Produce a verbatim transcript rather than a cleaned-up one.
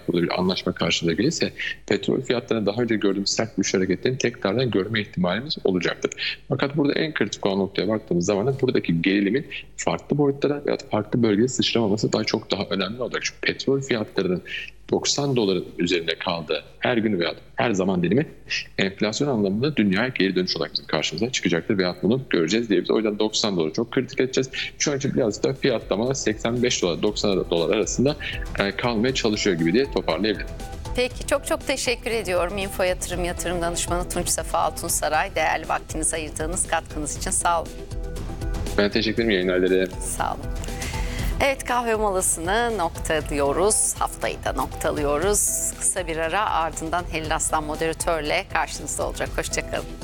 olarak burada bir anlaşma karşılığı gelirse petrol fiyatlarına daha önce gördüğümüz sert düşüş hareketlerini tekrardan görme ihtimalimiz olacaktır. Fakat burada en kritik olan noktaya baktığımız zaman da buradaki gerilimin farklı boyutlara veya farklı bölgeye sıçramaması daha çok daha önemli olacak. Çünkü petrol fiyatlarının doksan doların üzerinde kaldığı her gün veya her zaman dilimi enflasyon anlamında dünyaya geri dönüş olarak bizim karşımıza çıkacaktır veya bunu göreceğiz diyebiliriz. O yüzden doksan doları çok kritik edeceğiz. Şu an için birazcık da fiyatlama seksen beş dolar doksan dolar arasında kalmaya çalışıyor gibi diye toparlayabilirim. Peki, çok çok teşekkür ediyorum. Info Yatırım Yatırım Danışmanı Tunç Sefa Altunsaray. Değerli vaktinizi ayırdığınız katkınız için sağ olun. Ben teşekkür ederim. Yayınlar dilerim. Sağ olun. Evet, kahve molasını noktalıyoruz. Haftayı da noktalıyoruz. Kısa bir ara, ardından Halil Aslan moderatörle karşınızda olacak. Hoşçakalın.